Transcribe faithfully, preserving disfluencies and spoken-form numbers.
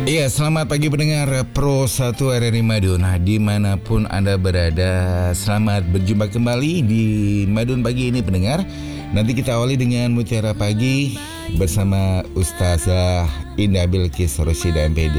Iya, selamat pagi pendengar Pro satu R R I Madun. Nah, dimanapun Anda berada, selamat berjumpa kembali di Madun Pagi ini pendengar. Nanti kita awali dengan Mutiara Pagi bersama Ustazah Indah Bilqis Rosyida M Pd.